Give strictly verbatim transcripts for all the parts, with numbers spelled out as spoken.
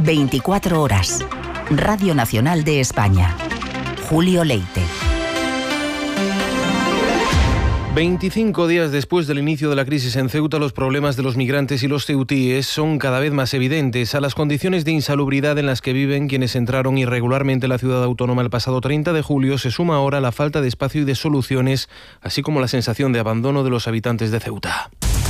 veinticuatro horas. Radio Nacional de España. Julio Leite. veinticinco días después del inicio de la crisis en Ceuta, los problemas de los migrantes y los ceutíes son cada vez más evidentes. A las condiciones de insalubridad en las que viven quienes entraron irregularmente en la ciudad autónoma el pasado treinta de julio se suma ahora la falta de espacio y de soluciones, así como la sensación de abandono de los habitantes de Ceuta.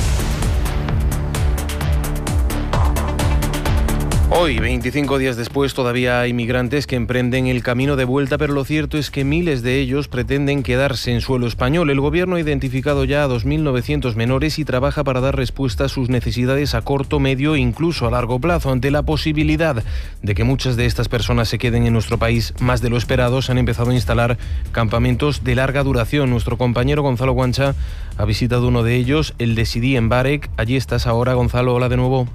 Hoy, veinticinco días después, todavía hay migrantes que emprenden el camino de vuelta, pero lo cierto es que miles de ellos pretenden quedarse en suelo español. El Gobierno ha identificado ya a dos mil novecientos menores y trabaja para dar respuesta a sus necesidades a corto, medio e incluso a largo plazo. Ante la posibilidad de que muchas de estas personas se queden en nuestro país más de lo esperado, se han empezado a instalar campamentos de larga duración. Nuestro compañero Gonzalo Guancha ha visitado uno de ellos, el de Sidí en Bárek. Allí estás ahora, Gonzalo. Hola de nuevo.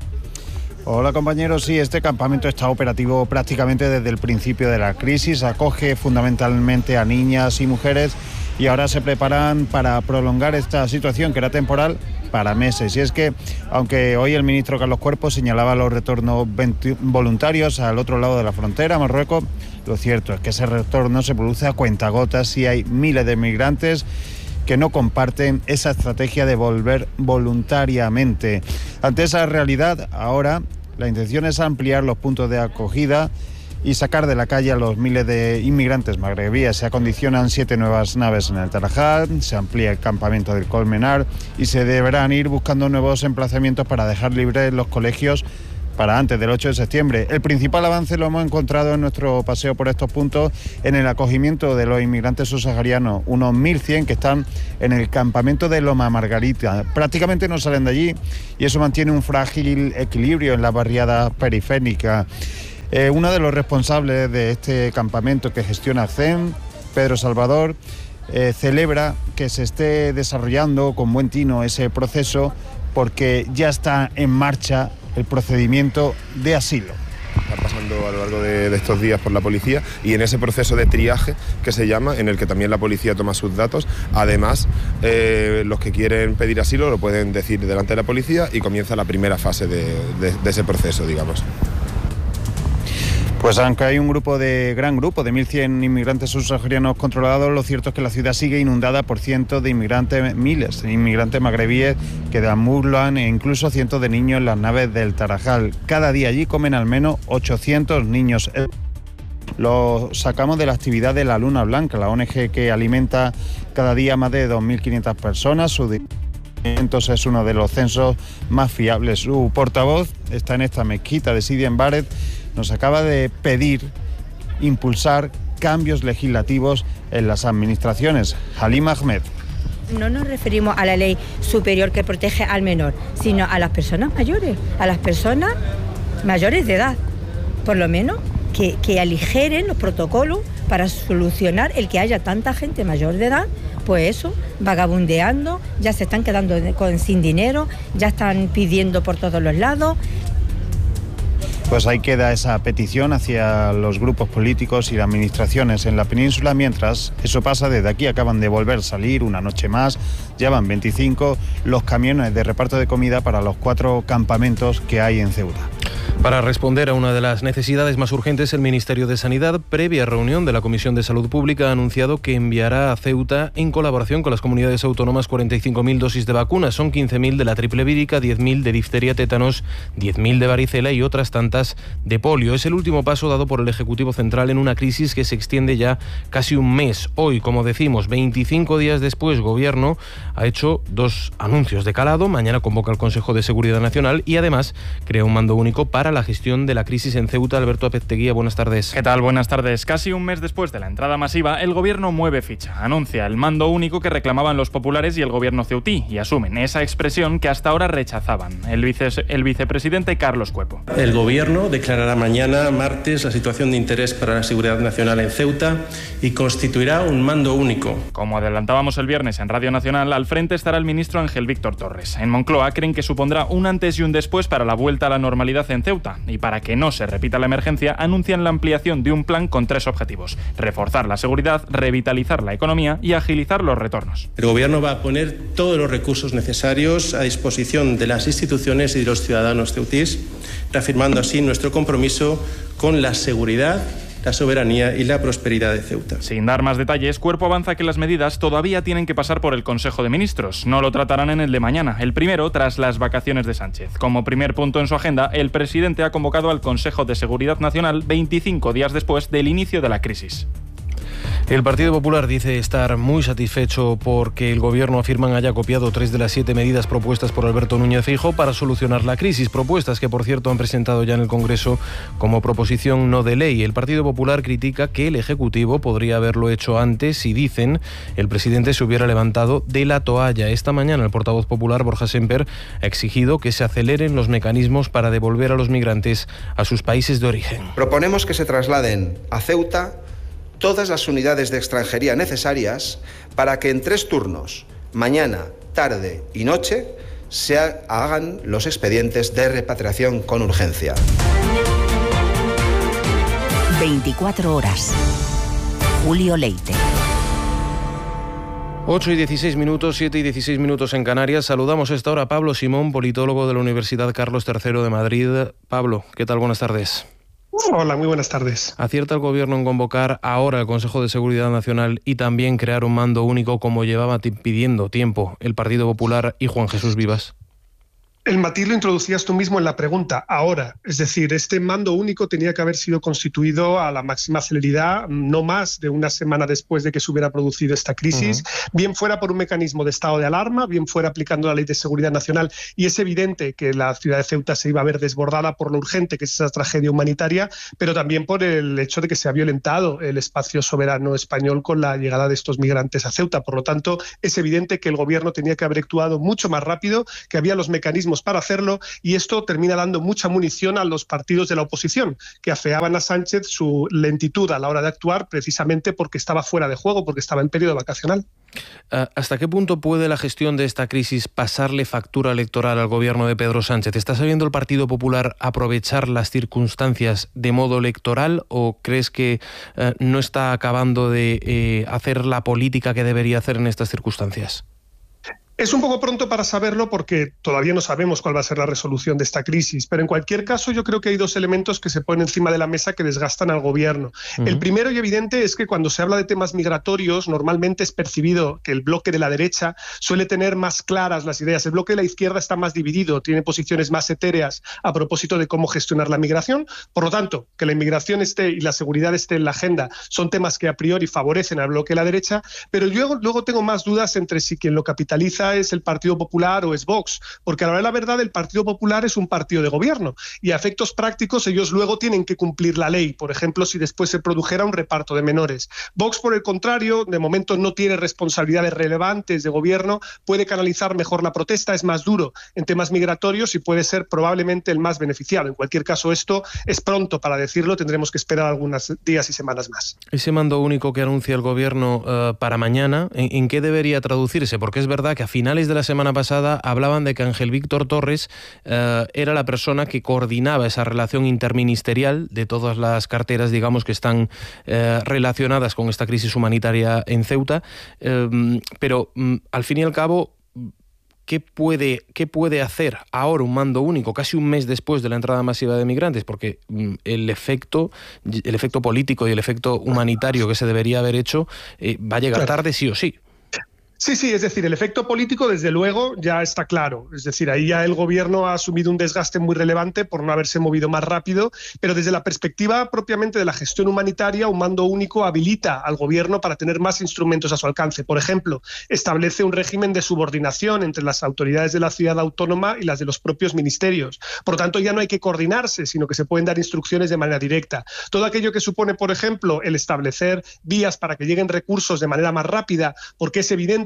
Hola compañeros, sí, este campamento está operativo prácticamente desde el principio de la crisis, acoge fundamentalmente a niñas y mujeres y ahora se preparan para prolongar esta situación que era temporal para meses. Y es que, aunque hoy el ministro Carlos Cuerpo señalaba los retornos voluntarios al otro lado de la frontera, Marruecos, lo cierto es que ese retorno se produce a cuentagotas y hay miles de migrantes que no comparten esa estrategia de volver voluntariamente. Ante esa realidad, ahora la intención es ampliar los puntos de acogida y sacar de la calle a los miles de inmigrantes magrebíes. Se acondicionan siete nuevas naves en el Tarajal, se amplía el campamento del Colmenar y se deberán ir buscando nuevos emplazamientos para dejar libres los colegios para antes del ocho de septiembre. El principal avance lo hemos encontrado en nuestro paseo por estos puntos en el acogimiento de los inmigrantes subsaharianos, unos mil cien que están en el campamento de Loma Margarita. Prácticamente no salen de allí y eso mantiene un frágil equilibrio en las barriadas periféricas. Eh, uno de los responsables de este campamento que gestiona C E M, Pedro Salvador, eh, celebra que se esté desarrollando con buen tino ese proceso porque ya está en marcha el procedimiento de asilo. Está pasando a lo largo de, de estos días por la policía y en ese proceso de triaje que se llama, en el que también la policía toma sus datos. Además, eh, los que quieren pedir asilo lo pueden decir delante de la policía y comienza la primera fase de, de, de ese proceso, digamos. Pues aunque hay un grupo de gran grupo de mil cien inmigrantes subsaharianos controlados, lo cierto es que la ciudad sigue inundada por cientos de inmigrantes, miles de inmigrantes magrebíes que deambulan e incluso cientos de niños en las naves del Tarajal. Cada día allí comen al menos ochocientos niños. Los sacamos de la actividad de la Luna Blanca, la O N G que alimenta cada día más de dos mil quinientas personas. Su entonces es uno de los censos más fiables. Su portavoz está en esta mezquita de Sidi en Bárek. Nos acaba de pedir impulsar cambios legislativos en las administraciones. Halim Ahmed. No nos referimos a la ley superior que protege al menor, sino a las personas mayores, a las personas mayores de edad. Por lo menos que, que aligeren los protocolos para solucionar el que haya tanta gente mayor de edad, pues eso, vagabundeando, ya se están quedando con, sin dinero, ya están pidiendo por todos los lados. Pues ahí queda esa petición hacia los grupos políticos y las administraciones en la península. Mientras eso pasa, desde aquí acaban de volver a salir una noche más, ya van veinticinco los camiones de reparto de comida para los cuatro campamentos que hay en Ceuta. Para responder a una de las necesidades más urgentes, el Ministerio de Sanidad, previa reunión de la Comisión de Salud Pública, ha anunciado que enviará a Ceuta, en colaboración con las comunidades autónomas, cuarenta y cinco mil dosis de vacunas. Son quince mil de la triple vírica, diez mil de difteria, tétanos, diez mil de varicela y otras tantas de polio. Es el último paso dado por el Ejecutivo Central en una crisis que se extiende ya casi un mes. Hoy, como decimos, veinticinco días después, Gobierno ha hecho dos anuncios de calado. Mañana convoca el Consejo de Seguridad Nacional y además crea un mando único para la gestión de la crisis en Ceuta. Alberto Apezteguía, buenas tardes. ¿Qué tal? Buenas tardes. Casi un mes después de la entrada masiva, el Gobierno mueve ficha. Anuncia el mando único que reclamaban los populares y el Gobierno ceutí y asumen esa expresión que hasta ahora rechazaban el, vice, el vicepresidente Carlos Cuerpo. El Gobierno declarará mañana, martes, la situación de interés para la seguridad nacional en Ceuta y constituirá un mando único. Como adelantábamos el viernes en Radio Nacional, al frente estará el ministro Ángel Víctor Torres. En Moncloa creen que supondrá un antes y un después para la vuelta a la normalidad en Ceuta. Ceuta. Y para que no se repita la emergencia, anuncian la ampliación de un plan con tres objetivos: reforzar la seguridad, revitalizar la economía y agilizar los retornos. El Gobierno va a poner todos los recursos necesarios a disposición de las instituciones y de los ciudadanos ceutís, reafirmando así nuestro compromiso con la seguridad, la soberanía y la prosperidad de Ceuta. Sin dar más detalles, Cuerpo avanza que las medidas todavía tienen que pasar por el Consejo de Ministros. No lo tratarán en el de mañana, el primero tras las vacaciones de Sánchez. Como primer punto en su agenda, el presidente ha convocado al Consejo de Seguridad Nacional veinticinco días después del inicio de la crisis. El Partido Popular dice estar muy satisfecho porque el Gobierno afirman haya copiado tres de las siete medidas propuestas por Alberto Núñez Feijóo para solucionar la crisis, propuestas que por cierto han presentado ya en el Congreso como proposición no de ley. El Partido Popular critica que el Ejecutivo podría haberlo hecho antes y dicen el presidente se hubiera levantado de la toalla. Esta mañana el portavoz popular Borja Semper ha exigido que se aceleren los mecanismos para devolver a los migrantes a sus países de origen. Proponemos que se trasladen a Ceuta todas las unidades de extranjería necesarias para que en tres turnos, mañana, tarde y noche, se hagan los expedientes de repatriación con urgencia. veinticuatro horas. Julio Leite. ocho y dieciséis minutos, siete y dieciséis minutos en Canarias. Saludamos a esta hora a Pablo Simón, politólogo de la Universidad Carlos tercero de Madrid. Pablo, ¿qué tal? Buenas tardes. Hola, muy buenas tardes. ¿Acierta el Gobierno en convocar ahora el Consejo de Seguridad Nacional y también crear un mando único como llevaba pidiendo tiempo el Partido Popular y Juan Jesús Vivas? El matiz lo introducías tú mismo en la pregunta, ahora. Es decir, este mando único tenía que haber sido constituido a la máxima celeridad, no más de una semana después de que se hubiera producido esta crisis, uh-huh. bien fuera por un mecanismo de estado de alarma, bien fuera aplicando la Ley de Seguridad Nacional. Y es evidente que la ciudad de Ceuta se iba a ver desbordada por lo urgente que es esa tragedia humanitaria, pero también por el hecho de que se ha violentado el espacio soberano español con la llegada de estos migrantes a Ceuta. Por lo tanto, es evidente que el Gobierno tenía que haber actuado mucho más rápido, que había los mecanismos para hacerlo, y esto termina dando mucha munición a los partidos de la oposición, que afeaban a Sánchez su lentitud a la hora de actuar precisamente porque estaba fuera de juego, porque estaba en periodo vacacional. ¿Hasta qué punto puede la gestión de esta crisis pasarle factura electoral al gobierno de Pedro Sánchez? ¿Está sabiendo el Partido Popular aprovechar las circunstancias de modo electoral o crees que eh, no está acabando de eh, hacer la política que debería hacer en estas circunstancias? Es un poco pronto para saberlo porque todavía no sabemos cuál va a ser la resolución de esta crisis, pero en cualquier caso yo creo que hay dos elementos que se ponen encima de la mesa que desgastan al gobierno. Uh-huh. El primero y evidente es que cuando se habla de temas migratorios normalmente es percibido que el bloque de la derecha suele tener más claras las ideas. El bloque de la izquierda está más dividido, tiene posiciones más etéreas a propósito de cómo gestionar la migración. Por lo tanto, que la inmigración esté y la seguridad esté en la agenda son temas que a priori favorecen al bloque de la derecha, pero luego, luego tengo más dudas entre si quien lo capitaliza es el Partido Popular o es Vox, porque a la hora de la verdad el Partido Popular es un partido de gobierno y a efectos prácticos ellos luego tienen que cumplir la ley, por ejemplo si después se produjera un reparto de menores. Vox, por el contrario, de momento no tiene responsabilidades relevantes de gobierno, puede canalizar mejor la protesta, es más duro en temas migratorios y puede ser probablemente el más beneficiado. En cualquier caso, esto es pronto para decirlo, tendremos que esperar algunos días y semanas más. Ese mando único que anuncia el gobierno uh, para mañana, ¿en, ¿en qué debería traducirse? Porque es verdad que a finales de la semana pasada hablaban de que Ángel Víctor Torres eh, era la persona que coordinaba esa relación interministerial de todas las carteras, digamos, que están eh, relacionadas con esta crisis humanitaria en Ceuta, eh, pero mm, al fin y al cabo, ¿qué puede, ¿qué puede hacer ahora un mando único, casi un mes después de la entrada masiva de migrantes? Porque mm, el efecto, el efecto político y el efecto humanitario que se debería haber hecho eh, va a llegar tarde sí o sí. Sí, sí, es decir, el efecto político desde luego ya está claro, es decir, ahí ya el gobierno ha asumido un desgaste muy relevante por no haberse movido más rápido, pero desde la perspectiva propiamente de la gestión humanitaria, un mando único habilita al gobierno para tener más instrumentos a su alcance. Por ejemplo, establece un régimen de subordinación entre las autoridades de la ciudad autónoma y las de los propios ministerios. Por lo tanto, ya no hay que coordinarse, sino que se pueden dar instrucciones de manera directa. Todo aquello que supone, por ejemplo, el establecer vías para que lleguen recursos de manera más rápida, porque es evidente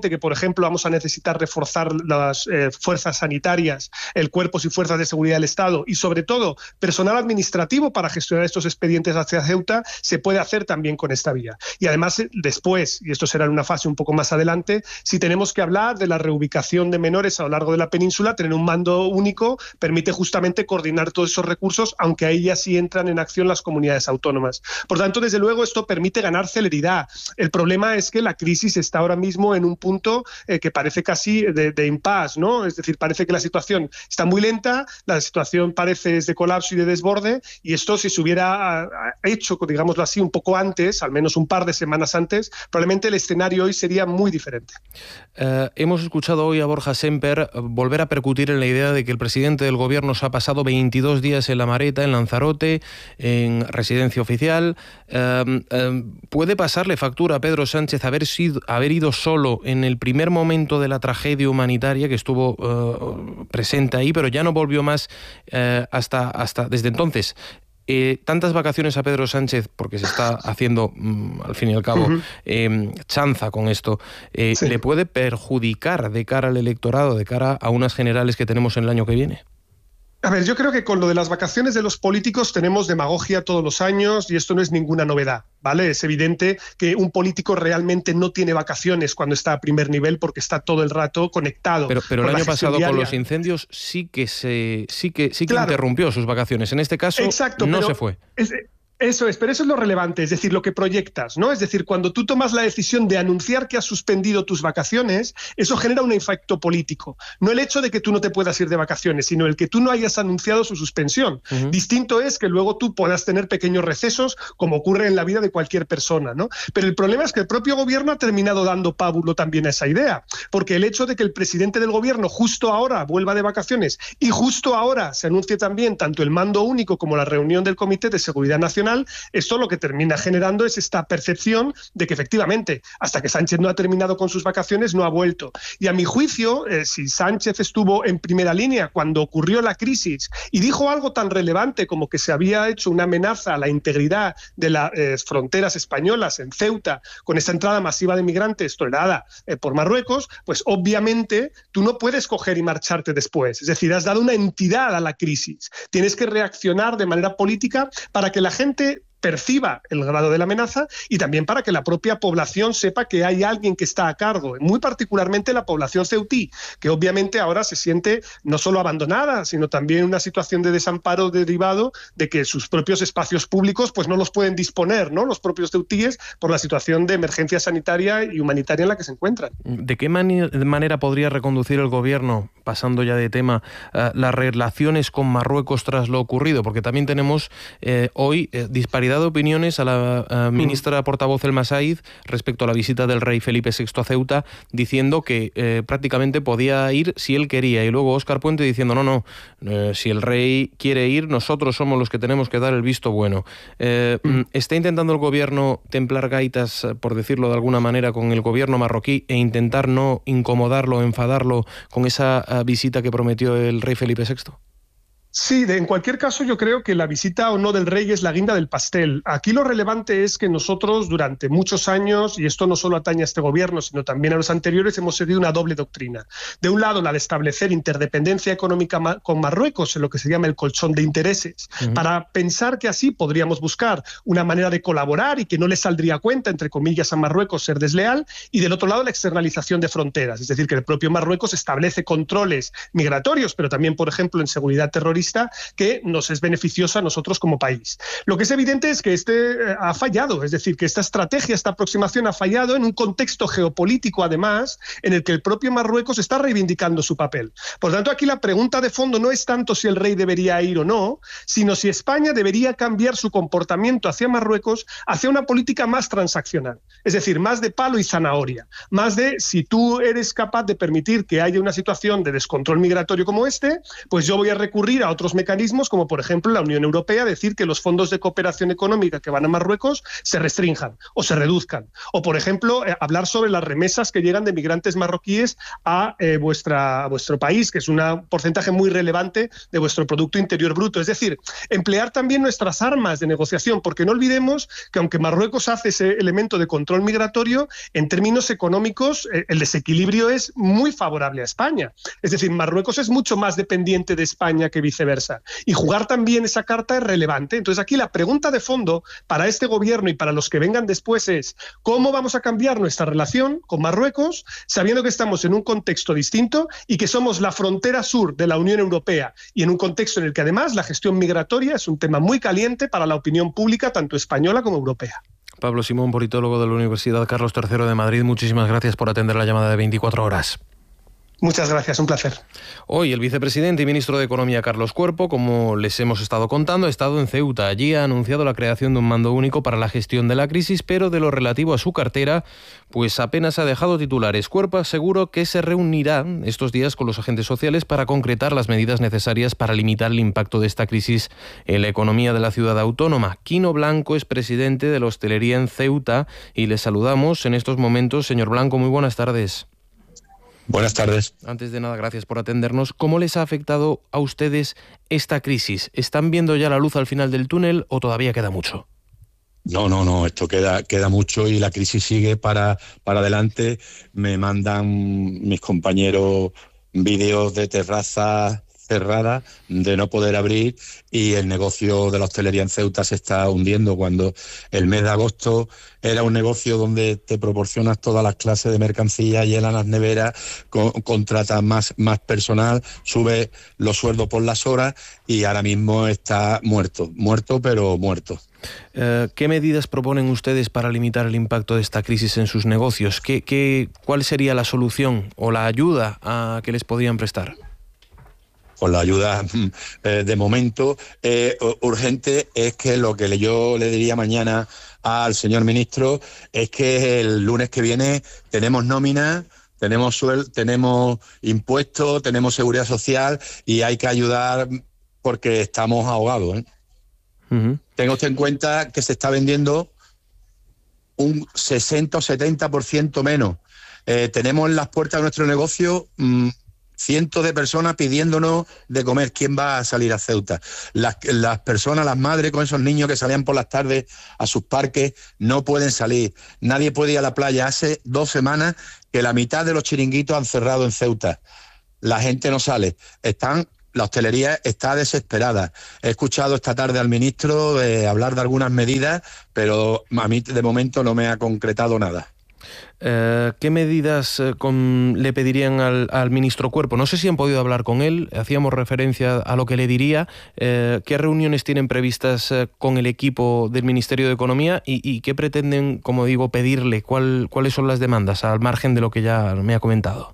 evidente que, por ejemplo, vamos a necesitar reforzar las eh, fuerzas sanitarias, el cuerpos y fuerzas de seguridad del Estado y, sobre todo, personal administrativo para gestionar estos expedientes hacia Ceuta, se puede hacer también con esta vía. Y además, después, y esto será en una fase un poco más adelante, si tenemos que hablar de la reubicación de menores a lo largo de la península, tener un mando único permite justamente coordinar todos esos recursos, aunque ahí ya sí entran en acción las comunidades autónomas. Por tanto, desde luego, esto permite ganar celeridad. El problema es que la crisis está ahora mismo en un punto eh, que parece casi de, de impasse, ¿no? Es decir, parece que la situación está muy lenta, la situación parece es de colapso y de desborde, y esto, si se hubiera hecho, digámoslo así, un poco antes, al menos un par de semanas antes, probablemente el escenario hoy sería muy diferente. Uh, hemos escuchado hoy a Borja Semper volver a percutir en la idea de que el presidente del gobierno se ha pasado veintidós días en La Mareta, en Lanzarote, en residencia oficial. Uh, uh, ¿Puede pasarle factura a Pedro Sánchez haber, sido, haber ido solo en el primer momento de la tragedia humanitaria, que estuvo uh, presente ahí, pero ya no volvió más uh, hasta, hasta desde entonces? Eh, tantas vacaciones a Pedro Sánchez, porque se está haciendo, mmm, al fin y al cabo, uh-huh. eh, chanza con esto, eh, sí. ¿le puede perjudicar de cara al electorado, de cara a unas generales que tenemos en el año que viene? A ver, yo creo que con lo de las vacaciones de los políticos tenemos demagogia todos los años y esto no es ninguna novedad, ¿vale? Es evidente que un político realmente no tiene vacaciones cuando está a primer nivel porque está todo el rato conectado. Pero, pero el año pasado diaria. Con los incendios sí que se sí que sí que claro. interrumpió sus vacaciones. En este caso Exacto, no se fue. Es, Eso es, pero eso es lo relevante, es decir, lo que proyectas, ¿no? Es decir, cuando tú tomas la decisión de anunciar que has suspendido tus vacaciones, eso genera un efecto político. No el hecho de que tú no te puedas ir de vacaciones, sino el que tú no hayas anunciado su suspensión. Uh-huh. Distinto es que luego tú puedas tener pequeños recesos, como ocurre en la vida de cualquier persona, ¿no? Pero el problema es que el propio gobierno ha terminado dando pábulo también a esa idea, porque el hecho de que el presidente del gobierno justo ahora vuelva de vacaciones y justo ahora se anuncie también tanto el mando único como la reunión del Comité de Seguridad Nacional, esto lo que termina generando es esta percepción de que efectivamente hasta que Sánchez no ha terminado con sus vacaciones no ha vuelto. Y a mi juicio, eh, si Sánchez estuvo en primera línea cuando ocurrió la crisis y dijo algo tan relevante como que se había hecho una amenaza a la integridad de las eh, fronteras españolas en Ceuta con esta entrada masiva de migrantes tolerada eh, por Marruecos, pues obviamente tú no puedes coger y marcharte después. Es decir, has dado una entidad a la crisis. Tienes que reaccionar de manera política para que la gente perciba el grado de la amenaza y también para que la propia población sepa que hay alguien que está a cargo, muy particularmente la población ceutí, que obviamente ahora se siente no solo abandonada, sino también en una situación de desamparo derivado de que sus propios espacios públicos pues no los pueden disponer, ¿no? Los propios ceutíes por la situación de emergencia sanitaria y humanitaria en la que se encuentran. ¿De qué mani- manera podría reconducir el gobierno, pasando ya de tema, uh, las relaciones con Marruecos tras lo ocurrido? Porque también tenemos eh, hoy eh, disparidad de opiniones a la a ministra portavoz El Masaid respecto a la visita del rey Felipe sexto a Ceuta, diciendo que eh, prácticamente podía ir si él quería, y luego Óscar Puente diciendo no, no, eh, si el rey quiere ir, nosotros somos los que tenemos que dar el visto bueno. Eh, ¿Está intentando el gobierno templar gaitas, por decirlo de alguna manera, con el gobierno marroquí e intentar no incomodarlo, enfadarlo con esa uh, visita que prometió el rey Felipe sexto? Sí, de, en cualquier caso yo creo que la visita o no del rey es la guinda del pastel. Aquí lo relevante es que nosotros durante muchos años, y esto no solo atañe a este gobierno, sino también a los anteriores, hemos seguido una doble doctrina. De un lado, la de establecer interdependencia económica ma- con Marruecos, en lo que se llama el colchón de intereses, uh-huh. para pensar que así podríamos buscar una manera de colaborar y que no le saldría a cuenta, entre comillas, a Marruecos ser desleal, y del otro lado, la externalización de fronteras, es decir, que el propio Marruecos establece controles migratorios, pero también, por ejemplo, en seguridad terrorista, que nos es beneficiosa a nosotros como país. Lo que es evidente es que este eh, ha fallado, es decir, que esta estrategia, esta aproximación ha fallado en un contexto geopolítico, además, en el que el propio Marruecos está reivindicando su papel. Por lo tanto, aquí la pregunta de fondo no es tanto si el rey debería ir o no, sino si España debería cambiar su comportamiento hacia Marruecos hacia una política más transaccional, es decir, más de palo y zanahoria, más de si tú eres capaz de permitir que haya una situación de descontrol migratorio como este, pues yo voy a recurrir a otros mecanismos, como por ejemplo la Unión Europea, decir que los fondos de cooperación económica que van a Marruecos se restrinjan o se reduzcan. O, por ejemplo, eh, hablar sobre las remesas que llegan de migrantes marroquíes a, eh, vuestra, a vuestro país, que es un porcentaje muy relevante de vuestro Producto Interior Bruto. Es decir, emplear también nuestras armas de negociación, porque no olvidemos que aunque Marruecos hace ese elemento de control migratorio, en términos económicos eh, el desequilibrio es muy favorable a España. Es decir, Marruecos es mucho más dependiente de España que viceversa. Y jugar también esa carta es relevante. Entonces aquí la pregunta de fondo para este gobierno y para los que vengan después es ¿cómo vamos a cambiar nuestra relación con Marruecos sabiendo que estamos en un contexto distinto y que somos la frontera sur de la Unión Europea y en un contexto en el que además la gestión migratoria es un tema muy caliente para la opinión pública tanto española como europea? Pablo Simón, politólogo de la Universidad Carlos tercero de Madrid, muchísimas gracias por atender la llamada de veinticuatro horas. Muchas gracias, un placer. Hoy el vicepresidente y ministro de Economía Carlos Cuerpo, como les hemos estado contando, ha estado en Ceuta. Allí ha anunciado la creación de un mando único para la gestión de la crisis, pero de lo relativo a su cartera, pues apenas ha dejado titulares. Cuerpo aseguró que se reunirá estos días con los agentes sociales para concretar las medidas necesarias para limitar el impacto de esta crisis en la economía de la ciudad autónoma. Quino Blanco es presidente de la hostelería en Ceuta y le saludamos en estos momentos. Señor Blanco, muy buenas tardes. Buenas tardes. Antes de nada, gracias por atendernos. ¿Cómo les ha afectado a ustedes esta crisis? ¿Están viendo ya la luz al final del túnel o todavía queda mucho? No, no, no, esto queda, queda mucho y la crisis sigue para, para adelante. Me mandan mis compañeros vídeos de terrazas cerradas, de no poder abrir, y el negocio de la hostelería en Ceuta se está hundiendo cuando el mes de agosto era un negocio donde te proporcionas todas las clases de mercancía, llenan las neveras, con, contratas más, más personal, subes los sueldos por las horas y ahora mismo está muerto, muerto pero muerto. Eh, ¿Qué medidas proponen ustedes para limitar el impacto de esta crisis en sus negocios? ¿Qué, qué, ¿Cuál sería la solución o la ayuda a que les podrían prestar? Con la ayuda eh, de momento eh, urgente es que lo que yo le diría mañana al señor ministro es que el lunes que viene tenemos nómina, tenemos sueldo, tenemos impuestos, tenemos seguridad social y hay que ayudar porque estamos ahogados, ¿eh? Uh-huh. Tenga usted en cuenta que se está vendiendo un sesenta o setenta por ciento menos. Eh, tenemos en las puertas de nuestro negocio mmm, cientos de personas pidiéndonos de comer. ¿Quién va a salir a Ceuta? Las, las personas, las madres con esos niños que salían por las tardes a sus parques, no pueden salir. Nadie puede ir a la playa. Hace dos semanas que la mitad de los chiringuitos han cerrado en Ceuta. La gente no sale. Están, la hostelería está desesperada. He escuchado esta tarde al ministro eh, hablar de algunas medidas, pero a mí de momento no me ha concretado nada. Eh, ¿Qué medidas eh, con, le pedirían al, al ministro Cuerpo? No sé si han podido hablar con él, hacíamos referencia a lo que le diría. Eh, ¿Qué reuniones tienen previstas eh, con el equipo del Ministerio de Economía y, y qué pretenden, como digo, pedirle? ¿Cuál, ¿Cuáles son las demandas al margen de lo que ya me ha comentado?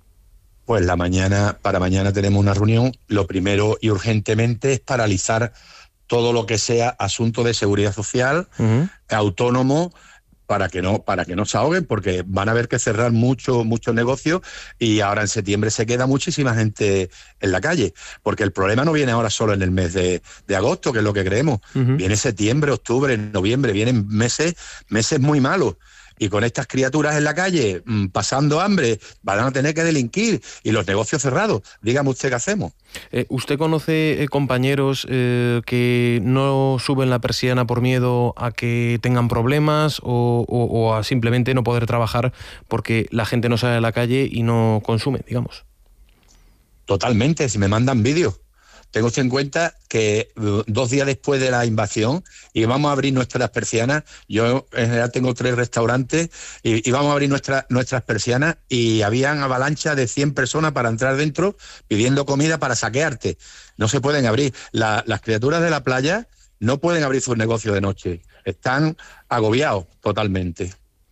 Pues la mañana, para mañana tenemos una reunión. Lo primero y urgentemente es paralizar todo lo que sea asunto de seguridad social, uh-huh. autónomo, para que no para que no se ahoguen, porque van a haber que cerrar muchos muchos negocios y ahora en septiembre se queda muchísima gente en la calle, porque el problema no viene ahora solo en el mes de, de agosto, que es lo que creemos, uh-huh. viene septiembre, octubre, noviembre, vienen meses meses muy malos. Y con estas criaturas en la calle, mmm, pasando hambre, van a tener que delinquir y los negocios cerrados. Dígame usted qué hacemos. Eh, ¿Usted conoce eh, compañeros eh, que no suben la persiana por miedo a que tengan problemas o, o, o a simplemente no poder trabajar porque la gente no sale a la calle y no consume, digamos? Totalmente, si me mandan vídeos. Tengo usted en cuenta que dos días después de la invasión íbamos a abrir nuestras persianas. Yo en general tengo tres restaurantes y íbamos a abrir nuestra, nuestras persianas y habían avalanchas de cien personas para entrar dentro pidiendo comida para saquearte. No se pueden abrir. La, las criaturas de la playa no pueden abrir sus negocios de noche. Están agobiados totalmente.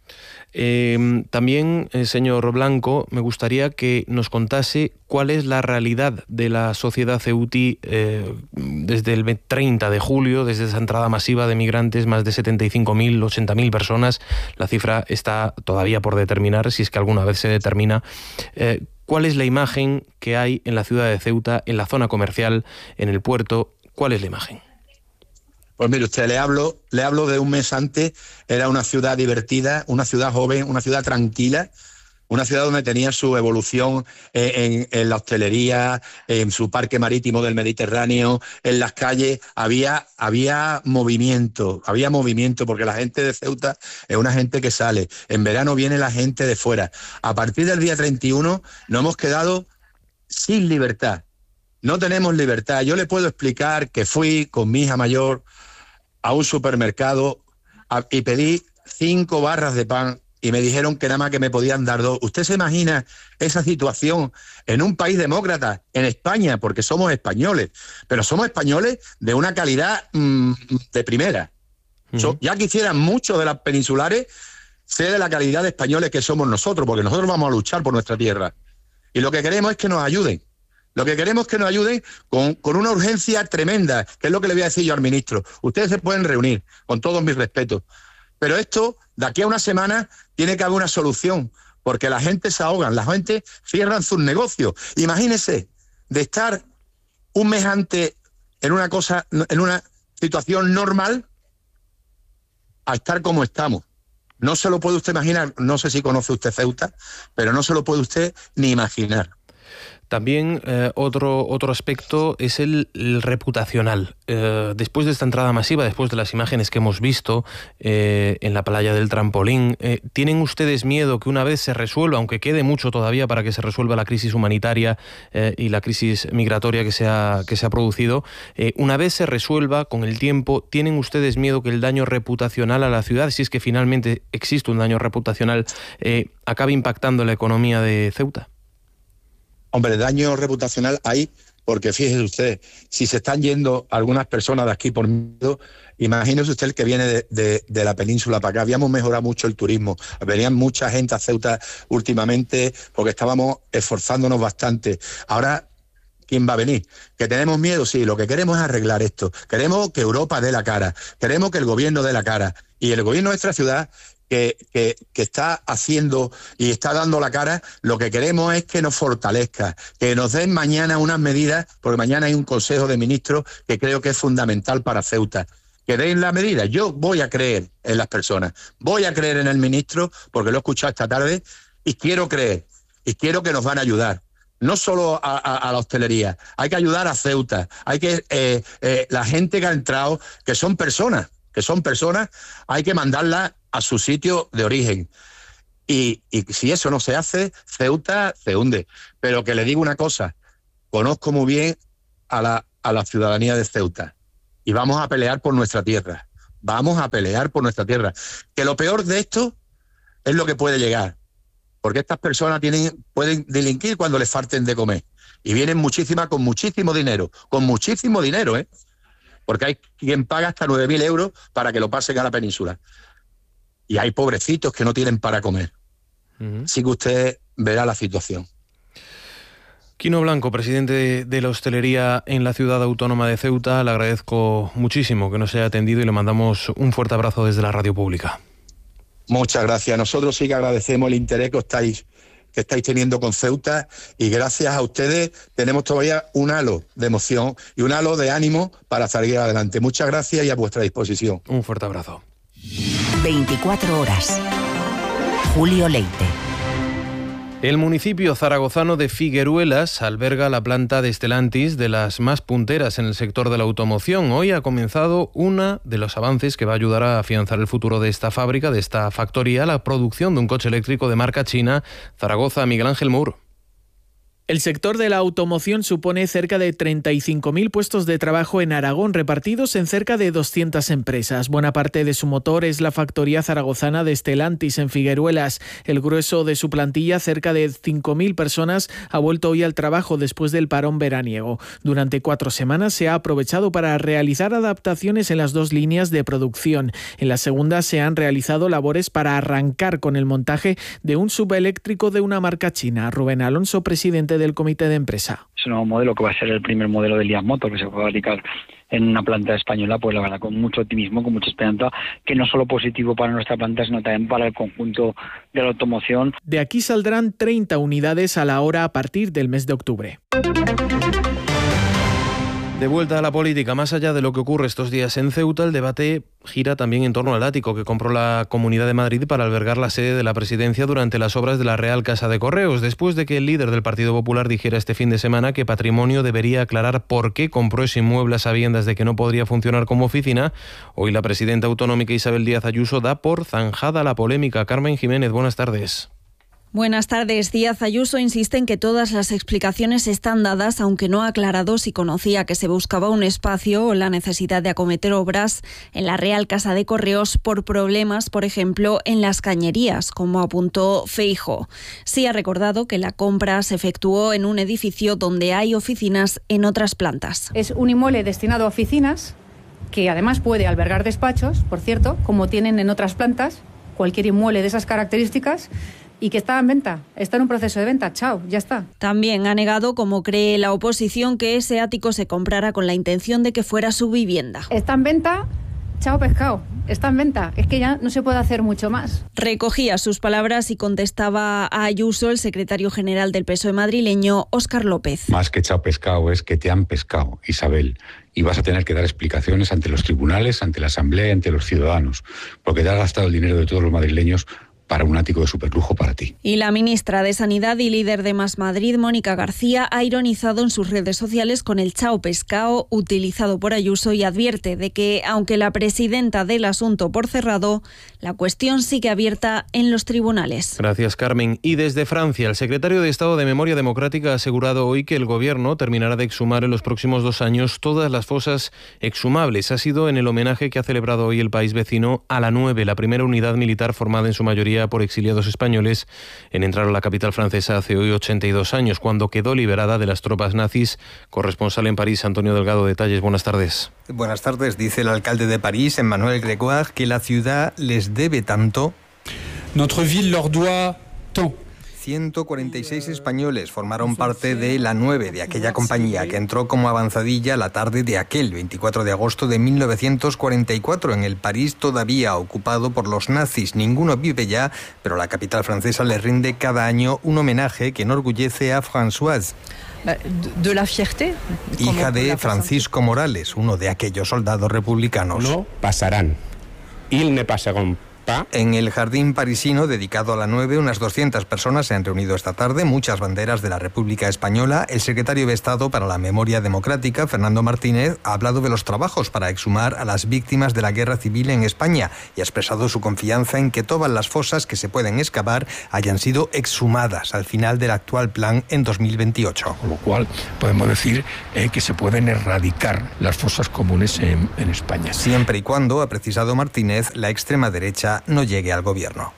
Eh, también, eh, señor Blanco, me gustaría que nos contase cuál es la realidad de la sociedad ceutí eh, desde el treinta de julio, desde esa entrada masiva de migrantes, más de setenta y cinco mil, ochenta mil personas. La cifra está todavía por determinar, si es que alguna vez se determina. Eh, ¿Cuál es la imagen que hay en la ciudad de Ceuta, en la zona comercial, en el puerto? ¿Cuál es la imagen? Pues mire usted, le hablo, le hablo de un mes antes, era una ciudad divertida, una ciudad joven, una ciudad tranquila, una ciudad donde tenía su evolución en, en la hostelería, en su parque marítimo del Mediterráneo, en las calles, había, había movimiento, había movimiento, porque la gente de Ceuta es una gente que sale. En verano viene la gente de fuera. A partir del día treinta y uno nos hemos quedado sin libertad. No tenemos libertad. Yo le puedo explicar que fui con mi hija mayor a un supermercado a, y pedí cinco barras de pan y me dijeron que nada más que me podían dar dos. ¿Usted se imagina esa situación en un país demócrata, en España, porque somos españoles, pero somos españoles de una calidad mmm, de primera? Uh-huh. So, ya quisieran muchos de las peninsulares ser de la calidad de españoles que somos nosotros, porque nosotros vamos a luchar por nuestra tierra. Y lo que queremos es que nos ayuden. Lo que queremos es que nos ayuden con, con una urgencia tremenda, que es lo que le voy a decir yo al ministro. Ustedes se pueden reunir, con todos mis respetos. Pero esto, de aquí a una semana, tiene que haber una solución, porque la gente se ahoga, la gente cierra sus negocios. Imagínese de estar un mes antes en una cosa, en una situación normal, a estar como estamos. No se lo puede usted imaginar, no sé si conoce usted Ceuta, pero no se lo puede usted ni imaginar. También eh, otro, otro aspecto es el, el reputacional. Eh, después de esta entrada masiva, después de las imágenes que hemos visto eh, en la playa del Trampolín, eh, ¿tienen ustedes miedo que una vez se resuelva, aunque quede mucho todavía para que se resuelva la crisis humanitaria eh, y la crisis migratoria que se ha, que se ha producido, eh, una vez se resuelva con el tiempo, ¿tienen ustedes miedo que el daño reputacional a la ciudad, si es que finalmente existe un daño reputacional, eh, acabe impactando la economía de Ceuta? Hombre, daño reputacional hay, porque fíjese usted, si se están yendo algunas personas de aquí por miedo, imagínese usted el que viene de, de, de la península para acá. Habíamos mejorado mucho el turismo, venían mucha gente a Ceuta últimamente porque estábamos esforzándonos bastante. Ahora, ¿quién va a venir? ¿Que tenemos miedo? Sí, lo que queremos es arreglar esto. Queremos que Europa dé la cara, queremos que el gobierno dé la cara. Y el gobierno de nuestra ciudad, Que, que, que está haciendo y está dando la cara, lo que queremos es que nos fortalezca, que nos den mañana unas medidas, porque mañana hay un Consejo de Ministros que creo que es fundamental para Ceuta. Que den la medida. Yo voy a creer en las personas, voy a creer en el ministro, porque lo he escuchado esta tarde, y quiero creer, y quiero que nos van a ayudar. No solo a, a, a la hostelería, hay que ayudar a Ceuta, hay que eh, eh, la gente que ha entrado, que son personas, que son personas, hay que mandarlas a su sitio de origen. Y, y si eso no se hace, Ceuta se hunde. Pero que le digo una cosa, conozco muy bien a la, a la ciudadanía de Ceuta y vamos a pelear por nuestra tierra. Vamos a pelear por nuestra tierra. Que lo peor de esto es lo que puede llegar, porque estas personas tienen, pueden delinquir cuando les falten de comer. Y vienen muchísimas con muchísimo dinero, con muchísimo dinero, ¿eh? Porque hay quien paga hasta nueve mil euros para que lo pasen a la península. Y hay pobrecitos que no tienen para comer. Uh-huh. Así que usted verá la situación. Quino Blanco, presidente de, de la hostelería en la ciudad autónoma de Ceuta, le agradezco muchísimo que nos haya atendido y le mandamos un fuerte abrazo desde la radio pública. Muchas gracias. Nosotros sí que agradecemos el interés que estáis, que estáis teniendo con Ceuta, y gracias a ustedes tenemos todavía un halo de emoción y un halo de ánimo para salir adelante. Muchas gracias y a vuestra disposición. Un fuerte abrazo. veinticuatro horas. Julio Leite. El municipio zaragozano de Figueruelas alberga la planta de Stellantis, de las más punteras en el sector de la automoción. Hoy ha comenzado uno de los avances que va a ayudar a afianzar el futuro de esta fábrica, de esta factoría, la producción de un coche eléctrico de marca china. Zaragoza, Miguel Ángel Mour. El sector de la automoción supone cerca de treinta y cinco mil puestos de trabajo en Aragón, repartidos en cerca de doscientas empresas. Buena parte de su motor es la factoría zaragozana de Stellantis en Figueruelas. El grueso de su plantilla, cerca de cinco mil personas, ha vuelto hoy al trabajo después del parón veraniego. Durante cuatro semanas se ha aprovechado para realizar adaptaciones en las dos líneas de producción. En la segunda se han realizado labores para arrancar con el montaje de un subeléctrico de una marca china. Rubén Alonso, presidente de del comité de empresa. Es un nuevo modelo que va a ser el primer modelo de Lias Motor que se va a fabricar en una planta española, pues la verdad con mucho optimismo, con mucha esperanza, que no solo positivo para nuestra planta, sino también para el conjunto de la automoción. De aquí saldrán treinta unidades a la hora a partir del mes de octubre. De vuelta a la política, más allá de lo que ocurre estos días en Ceuta, el debate gira también en torno al ático que compró la Comunidad de Madrid para albergar la sede de la presidencia durante las obras de la Real Casa de Correos, después de que el líder del Partido Popular dijera este fin de semana que Patrimonio debería aclarar por qué compró ese inmueble a sabiendas de que no podría funcionar como oficina. Hoy la presidenta autonómica Isabel Díaz Ayuso da por zanjada la polémica. Carmen Jiménez, buenas tardes. Buenas tardes. Díaz Ayuso insiste en que todas las explicaciones están dadas, aunque no ha aclarado si conocía que se buscaba un espacio o la necesidad de acometer obras en la Real Casa de Correos por problemas, por ejemplo, en las cañerías, como apuntó Feijóo. Sí ha recordado que la compra se efectuó en un edificio donde hay oficinas en otras plantas. Es un inmueble destinado a oficinas que además puede albergar despachos, por cierto, como tienen en otras plantas, cualquier inmueble de esas características, y que está en venta, está en un proceso de venta, chao, ya está. También ha negado, como cree la oposición, que ese ático se comprara con la intención de que fuera su vivienda. Está en venta, chao pescado, está en venta, es que ya no se puede hacer mucho más. Recogía sus palabras y contestaba a Ayuso el secretario general del P S O E madrileño, Óscar López. Más que chao pescado es que te han pescado, Isabel, y vas a tener que dar explicaciones ante los tribunales, ante la Asamblea y ante los ciudadanos, porque te has gastado el dinero de todos los madrileños para un ático de superlujo para ti. Y la ministra de Sanidad y líder de Más Madrid, Mónica García, ha ironizado en sus redes sociales con el chao pescao utilizado por Ayuso y advierte de que, aunque la presidenta dé el asunto por cerrado, la cuestión sigue abierta en los tribunales. Gracias, Carmen. Y desde Francia, el secretario de Estado de Memoria Democrática ha asegurado hoy que el gobierno terminará de exhumar en los próximos dos años todas las fosas exhumables. Ha sido en el homenaje que ha celebrado hoy el país vecino a la nueve, la primera unidad militar formada en su mayoría por exiliados españoles en entrar a la capital francesa hace hoy ochenta y dos años, cuando quedó liberada de las tropas nazis. Corresponsal en París, Antonio Delgado, detalles. Buenas tardes. Buenas tardes. Dice el alcalde de París, Emmanuel Grégoire, que la ciudad les debe tanto. Notre ville leur doit tant. ciento cuarenta y seis españoles formaron parte de la nueve, de aquella compañía que entró como avanzadilla la tarde de aquel veinticuatro de agosto de mil novecientos cuarenta y cuatro en el París todavía ocupado por los nazis. Ninguno vive ya, pero la capital francesa le rinde cada año un homenaje que enorgullece a Françoise, de la fierté, hija de Francisco Morales, uno de aquellos soldados republicanos. No pasarán. Ils ne passeront. En el jardín parisino dedicado a la nueve, unas doscientas personas se han reunido esta tarde, muchas banderas de la República Española. El secretario de Estado para la Memoria Democrática, Fernando Martínez, ha hablado de los trabajos para exhumar a las víctimas de la guerra civil en España y ha expresado su confianza en que todas las fosas que se pueden excavar hayan sido exhumadas al final del actual plan en dos mil veintiocho. Con lo cual podemos decir eh, que se pueden erradicar las fosas comunes en, en España. Siempre y cuando, ha precisado Martínez, la extrema derecha no llegue al gobierno.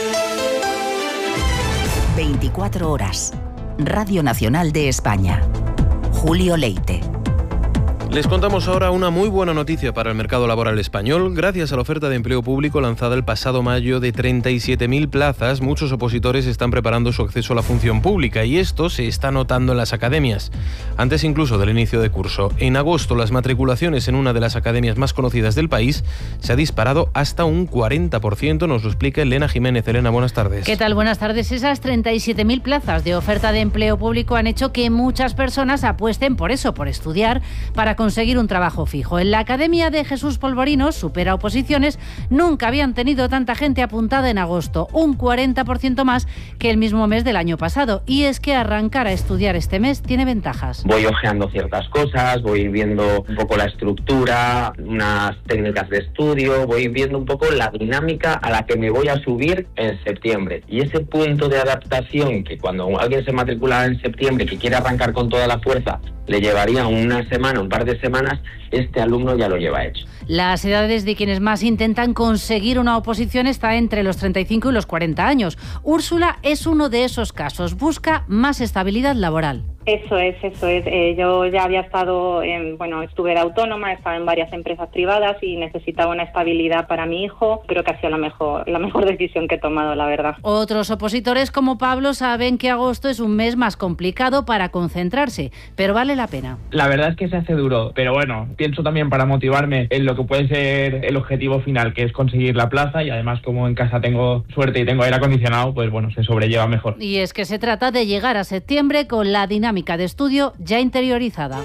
veinticuatro horas. Radio Nacional de España. Julio Leite. Les contamos ahora una muy buena noticia para el mercado laboral español. Gracias a la oferta de empleo público lanzada el pasado mayo de treinta y siete mil plazas, muchos opositores están preparando su acceso a la función pública y esto se está notando en las academias. Antes incluso del inicio de curso. En agosto, las matriculaciones en una de las academias más conocidas del país se ha disparado hasta un cuarenta por ciento. Nos lo explica Elena Jiménez. Elena, buenas tardes. ¿Qué tal? Buenas tardes. Esas treinta y siete mil plazas de oferta de empleo público han hecho que muchas personas apuesten por eso, por estudiar, para conseguir un trabajo fijo. En la Academia de Jesús Polvorinos, supera oposiciones, nunca habían tenido tanta gente apuntada en agosto, un cuarenta por ciento más que el mismo mes del año pasado. Y es que arrancar a estudiar este mes tiene ventajas. Voy ojeando ciertas cosas, voy viendo un poco la estructura, unas técnicas de estudio, voy viendo un poco la dinámica a la que me voy a subir en septiembre. Y ese punto de adaptación que cuando alguien se matricula en septiembre, que quiere arrancar con toda la fuerza, le llevaría una semana, un par de semanas, este alumno ya lo lleva hecho. Las edades de quienes más intentan conseguir una oposición está entre los treinta y cinco y los cuarenta años. Úrsula es uno de esos casos. Busca más estabilidad laboral. Eso es, eso es. Eh, yo ya había estado, en, bueno, estuve de autónoma, estaba en varias empresas privadas y necesitaba una estabilidad para mi hijo. Creo que ha sido la mejor, la mejor decisión que he tomado, la verdad. Otros opositores como Pablo saben que agosto es un mes más complicado para concentrarse, pero vale la pena. La verdad es que se hace duro, pero bueno, pienso también para motivarme en lo que puede ser el objetivo final, que es conseguir la plaza, y además como en casa tengo suerte y tengo aire acondicionado, pues bueno, se sobrelleva mejor. Y es que se trata de llegar a septiembre con la dinámica de estudio ya interiorizada.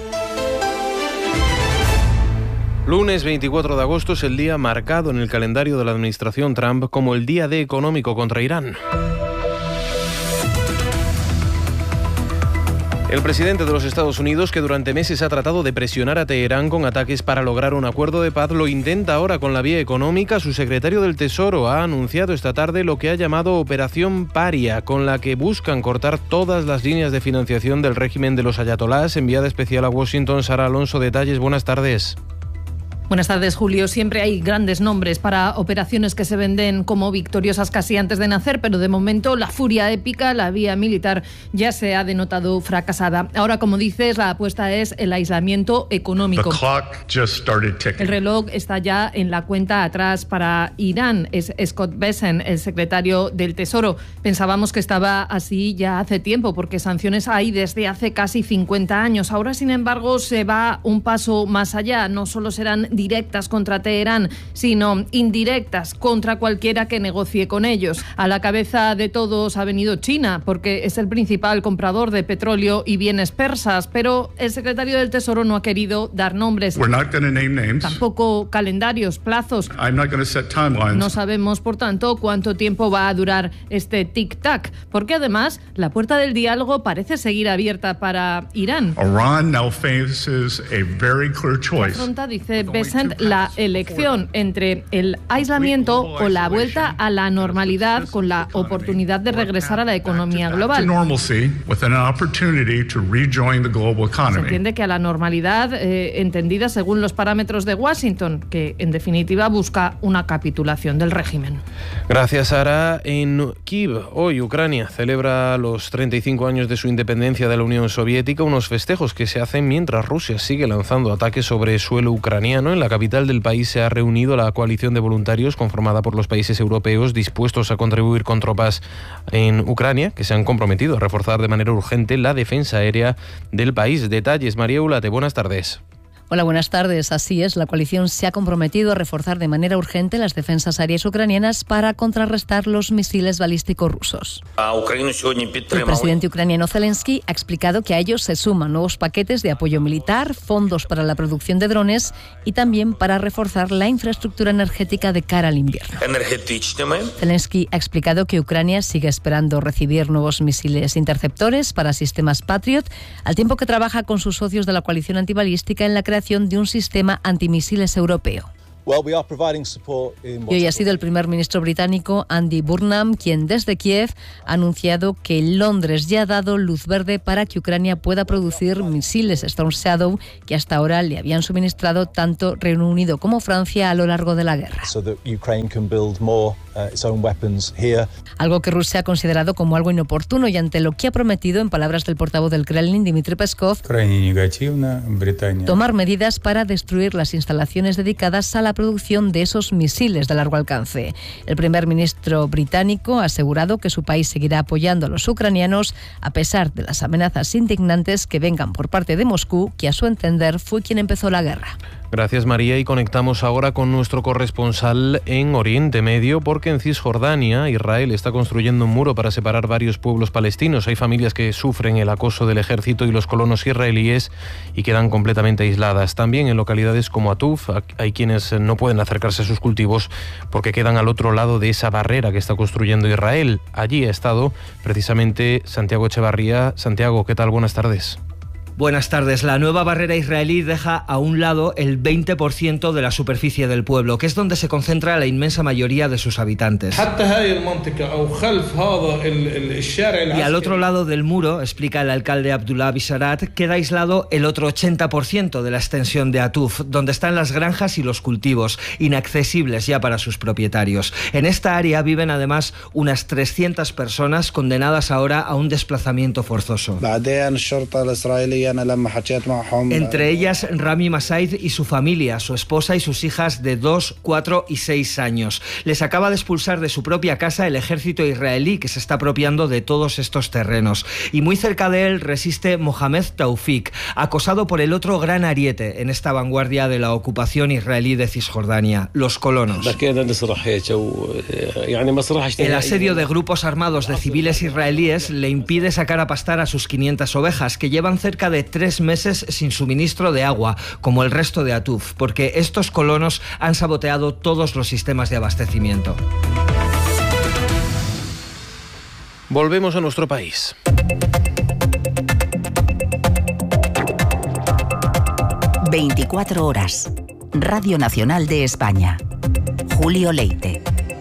Lunes veinticuatro de agosto es el día marcado en el calendario de la administración Trump como el Día D económico contra Irán. El presidente de los Estados Unidos, que durante meses ha tratado de presionar a Teherán con ataques para lograr un acuerdo de paz, lo intenta ahora con la vía económica. Su secretario del Tesoro ha anunciado esta tarde lo que ha llamado Operación Paria, con la que buscan cortar todas las líneas de financiación del régimen de los ayatolás. Enviada especial a Washington, Sara Alonso, detalles. Buenas tardes. Buenas tardes, Julio. Siempre hay grandes nombres para operaciones que se venden como victoriosas casi antes de nacer, pero de momento la furia épica, la vía militar, ya se ha denotado fracasada. Ahora, como dices, la apuesta es el aislamiento económico. El reloj está ya en la cuenta atrás para Irán. Es Scott Bessent, el secretario del Tesoro. Pensábamos que estaba así ya hace tiempo, porque sanciones hay desde hace casi cincuenta años. Ahora, sin embargo, se va un paso más allá. No solo serán directas contra Teherán, sino indirectas contra cualquiera que negocie con ellos. A la cabeza de todos ha venido China, porque es el principal comprador de petróleo y bienes persas, pero el secretario del Tesoro no ha querido dar nombres. Tampoco calendarios, plazos. No sabemos, por tanto, cuánto tiempo va a durar este tic-tac, porque además la puerta del diálogo parece seguir abierta para Irán. Afronta, dice Bessent, la elección entre el aislamiento o la vuelta a la normalidad, con la oportunidad de regresar a la economía global. Se entiende que a la normalidad eh, entendida según los parámetros de Washington, que en definitiva busca una capitulación del régimen. Gracias, Sara. En Kiev, hoy Ucrania celebra los treinta y cinco años de su independencia de la Unión Soviética, unos festejos que se hacen mientras Rusia sigue lanzando ataques sobre suelo ucraniano. En la capital del país se ha reunido la coalición de voluntarios conformada por los países europeos dispuestos a contribuir con tropas en Ucrania, que se han comprometido a reforzar de manera urgente la defensa aérea del país. Detalles, María Ulate, buenas tardes. Hola, buenas tardes. Así es, la coalición se ha comprometido a reforzar de manera urgente las defensas aéreas ucranianas para contrarrestar los misiles balísticos rusos. El presidente ucraniano Zelensky ha explicado que a ellos se suman nuevos paquetes de apoyo militar, fondos para la producción de drones y también para reforzar la infraestructura energética de cara al invierno. Zelensky ha explicado que Ucrania sigue esperando recibir nuevos misiles interceptores para sistemas Patriot, al tiempo que trabaja con sus socios de la coalición antibalística en la creación de un sistema antimisiles europeo. Y hoy ha sido el primer ministro británico Andy Burnham quien desde Kiev ha anunciado que Londres ya ha dado luz verde para que Ucrania pueda producir misiles Storm Shadow que hasta ahora le habían suministrado tanto Reino Unido como Francia a lo largo de la guerra. Algo que Rusia ha considerado como algo inoportuno y ante lo que ha prometido, en palabras del portavoz del Kremlin, Dmitry Peskov, tomar medidas para destruir las instalaciones dedicadas a la producción de esos misiles de largo alcance. El primer ministro británico ha asegurado que su país seguirá apoyando a los ucranianos a pesar de las amenazas indignantes que vengan por parte de Moscú, que a su entender fue quien empezó la guerra. Gracias, María, y conectamos ahora con nuestro corresponsal en Oriente Medio, porque en Cisjordania Israel está construyendo un muro para separar varios pueblos palestinos. Hay familias que sufren el acoso del ejército y los colonos israelíes y quedan completamente aisladas. También en localidades como Atuf hay quienes no pueden acercarse a sus cultivos porque quedan al otro lado de esa barrera que está construyendo Israel. Allí ha estado precisamente Santiago Echevarría. Santiago, ¿qué tal? Buenas tardes. Buenas tardes. La nueva barrera israelí deja a un lado el veinte por ciento de la superficie del pueblo, que es donde se concentra la inmensa mayoría de sus habitantes. Y al otro lado del muro, explica el alcalde Abdullah Bisharat, queda aislado el otro ochenta por ciento de la extensión de Atuf, donde están las granjas y los cultivos, inaccesibles ya para sus propietarios. En esta área viven además unas trescientas personas condenadas ahora a un desplazamiento forzoso. Entre ellas Rami Masaid y su familia, su esposa y sus hijas de dos, cuatro y seis años. Les acaba de expulsar de su propia casa el ejército israelí, que se está apropiando de todos estos terrenos. Y muy cerca de él resiste Mohamed Taufik, acosado por el otro gran ariete en esta vanguardia de la ocupación israelí de Cisjordania, los colonos. El asedio de grupos armados de civiles israelíes le impide sacar a pastar a sus quinientas ovejas, que llevan cerca de tres meses sin suministro de agua, como el resto de Atuf, porque estos colonos han saboteado todos los sistemas de abastecimiento. Volvemos a nuestro país. veinticuatro horas. Radio Nacional de España. Julio Leite.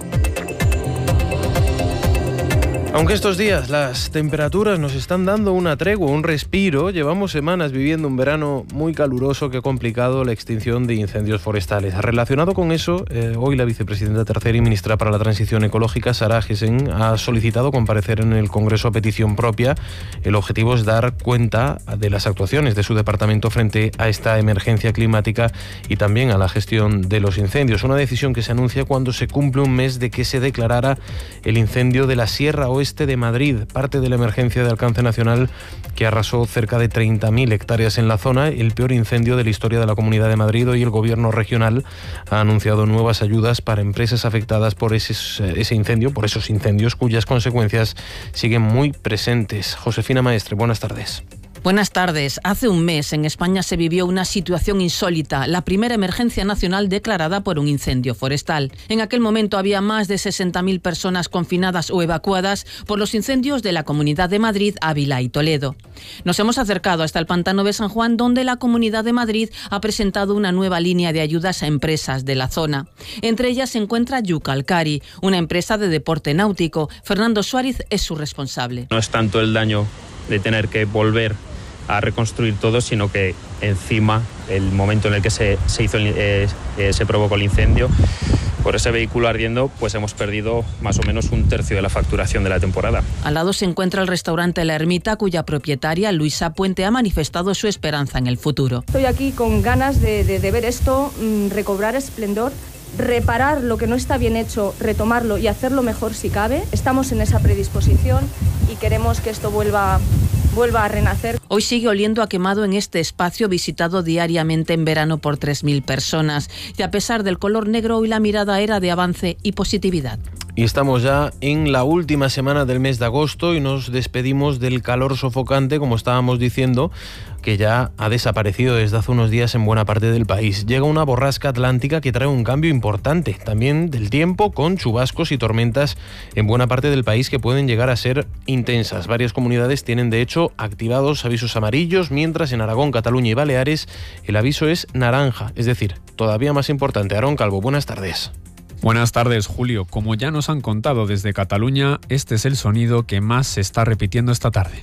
Aunque estos días las temperaturas nos están dando una tregua, un respiro, llevamos semanas viviendo un verano muy caluroso que ha complicado la extinción de incendios forestales. Relacionado con eso, eh, hoy la vicepresidenta tercera y ministra para la Transición Ecológica, Sara Agesen, ha solicitado comparecer en el Congreso a petición propia. El objetivo es dar cuenta de las actuaciones de su departamento frente a esta emergencia climática y también a la gestión de los incendios. Una decisión que se anuncia cuando se cumple un mes de que se declarara el incendio de la Sierra Oeste de Madrid, parte de la emergencia de alcance nacional que arrasó cerca de treinta mil hectáreas en la zona, el peor incendio de la historia de la Comunidad de Madrid. Hoy el gobierno regional ha anunciado nuevas ayudas para empresas afectadas por ese, ese incendio, por esos incendios cuyas consecuencias siguen muy presentes. Josefina Maestre, buenas tardes. Buenas tardes. Hace un mes en España se vivió una situación insólita, la primera emergencia nacional declarada por un incendio forestal. En aquel momento había más de sesenta mil personas confinadas o evacuadas por los incendios de la Comunidad de Madrid, Ávila y Toledo. Nos hemos acercado hasta el pantano de San Juan, donde la Comunidad de Madrid ha presentado una nueva línea de ayudas a empresas de la zona. Entre ellas se encuentra Yucalcari, una empresa de deporte náutico. Fernando Suárez es su responsable. No es tanto el daño de tener que volver a reconstruir todo, sino que encima el momento en el que se, se hizo el, eh, eh, se provocó el incendio, por ese vehículo ardiendo, pues hemos perdido más o menos un tercio de la facturación de la temporada. Al lado se encuentra el restaurante La Ermita, cuya propietaria, Luisa Puente, ha manifestado su esperanza en el futuro. Estoy aquí con ganas de, de, de ver esto mmm, recobrar esplendor, reparar lo que no está bien hecho, retomarlo y hacerlo mejor si cabe. Estamos en esa predisposición y queremos que esto vuelva vuelva a renacer. Hoy sigue oliendo a quemado en este espacio visitado diariamente en verano por tres mil personas. Y a pesar del color negro, hoy la mirada era de avance y positividad. Y estamos ya en la última semana del mes de agosto y nos despedimos del calor sofocante, como estábamos diciendo, que ya ha desaparecido desde hace unos días en buena parte del país. Llega una borrasca atlántica que trae un cambio importante, también del tiempo, con chubascos y tormentas en buena parte del país que pueden llegar a ser intensas. Varias comunidades tienen, de hecho, activados avisos amarillos, mientras en Aragón, Cataluña y Baleares el aviso es naranja, es decir, todavía más importante. Aarón Calvo, buenas tardes. Buenas tardes, Julio. Como ya nos han contado desde Cataluña, este es el sonido que más se está repitiendo esta tarde.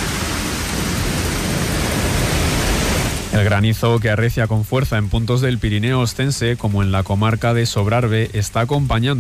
El granizo, que arrecia con fuerza en puntos del Pirineo ostense, como en la comarca de Sobrarbe, está acompañando